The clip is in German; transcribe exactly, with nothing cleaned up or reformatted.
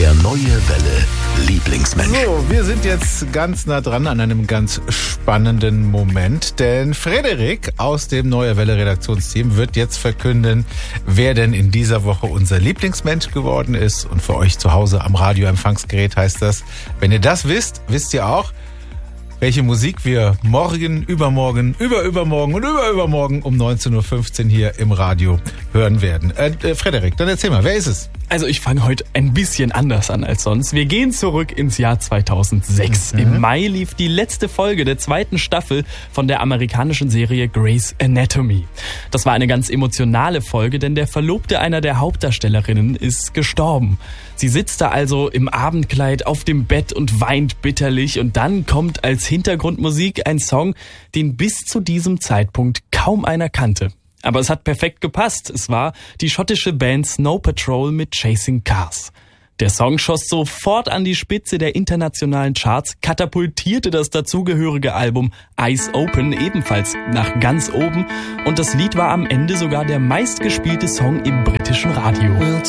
Der Neue Welle Lieblingsmensch. So, wir sind jetzt ganz nah dran an einem ganz spannenden Moment, denn Frederik aus dem Neue Welle Redaktionsteam wird jetzt verkünden, wer denn in dieser Woche unser Lieblingsmensch geworden ist. Und für euch zu Hause am Radioempfangsgerät heißt das, wenn ihr das wisst, wisst ihr auch, welche Musik wir morgen, übermorgen, überübermorgen und überübermorgen um neunzehn Uhr fünfzehn hier im Radio hören werden. Äh, äh, Frederik, dann erzähl mal, wer ist es? Also ich fange heute ein bisschen anders an als sonst. Wir gehen zurück ins Jahr zweitausendsechs. Mhm. Im Mai lief die letzte Folge der zweiten Staffel von der amerikanischen Serie Grey's Anatomy. Das war eine ganz emotionale Folge, denn der Verlobte einer der Hauptdarstellerinnen ist gestorben. Sie sitzt da also im Abendkleid auf dem Bett und weint bitterlich und dann kommt als Hintergrundmusik ein Song, den bis zu diesem Zeitpunkt kaum einer kannte. Aber es hat perfekt gepasst. Es war die schottische Band Snow Patrol mit Chasing Cars. Der Song schoss sofort an die Spitze der internationalen Charts, katapultierte das dazugehörige Album Eyes Open ebenfalls nach ganz oben und das Lied war am Ende sogar der meistgespielte Song im britischen Radio.